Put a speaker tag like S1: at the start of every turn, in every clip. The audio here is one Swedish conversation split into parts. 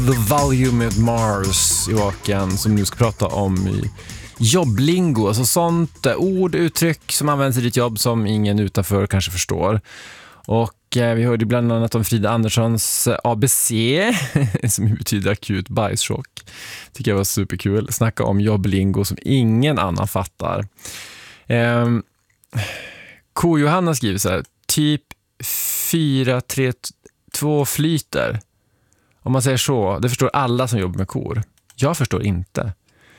S1: The Volume at Mars, Joakim, som nu ska prata om jobblingo, alltså sånt ord, uttryck som används i ditt jobb som ingen utanför kanske förstår. Och vi hörde bland annat om Frida Anderssons ABC som betyder akut bajschock. Tycker jag var superkul. Snacka om jobblingo som ingen annan fattar. Johanna skriver så här: typ 4-3-2 flyter. Om man säger så, det förstår alla som jobbar med kor. Jag förstår inte.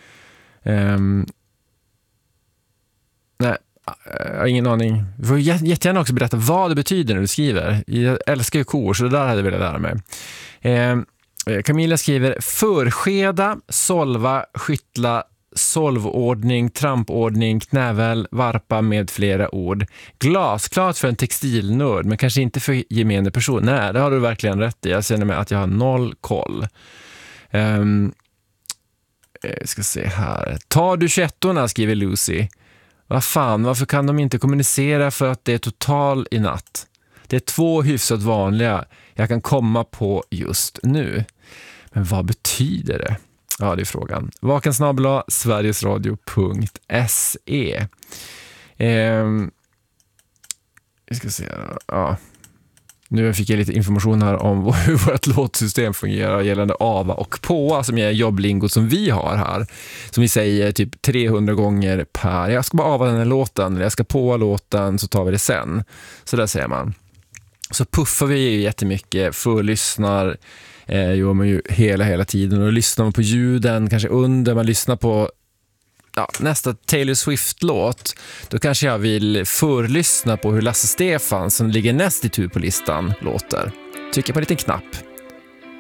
S1: Nej, jag har ingen aning. Du får jättegärna också berätta vad det betyder när du skriver. Jag älskar ju kor, så det där hade jag velat lära mig. Camilla skriver: förskeda, solva, skyttla, solvordning, trampordning, knävel, varpa med flera ord. Glasklart för en textilnörd, men kanske inte för gemene person. Nej, det har du verkligen rätt i. Jag känner mig att jag har noll koll. Ska se här. Tar du 21:orna, skriver Lucy. Vad fan, varför kan de inte kommunicera för att det är total i natt? Det är 2 hyfsat vanliga jag kan komma på just nu. Men vad betyder det? Ja, det är frågan. vakensnabel@sverigesradio.se. Vi ska se. Ja. Nu fick jag lite information här om hur vårt låtsystem fungerar gällande ava och påa, som är jobblingot som vi har här. Som vi säger typ 300 gånger per. Jag ska bara ava den här låten, eller jag ska påa låten, så tar vi det sen. Så där säger man. Så puffar vi ju jättemycket, förlyssnar gör man ju hela tiden, och lyssnar man på ljuden kanske under man lyssnar på nästa Taylor Swift-låt, då kanske jag vill förlyssna på hur Lasse Stefans, som ligger näst i tur på listan, låter. Trycker på en liten knapp.